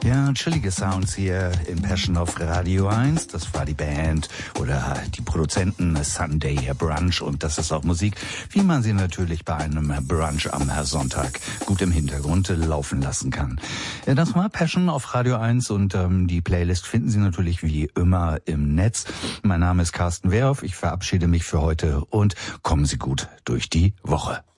Ja, chillige Sounds hier in Passion auf Radio 1. Das war die Band oder die Produzenten Sunday Brunch. Und das ist auch Musik, wie man sie natürlich bei einem Brunch am Sonntag gut im Hintergrund laufen lassen kann. Das war Passion auf Radio 1 und die Playlist finden Sie natürlich wie immer im Netz. Mein Name ist Carsten Wehrhoff. Ich verabschiede mich für heute und kommen Sie gut durch die Woche.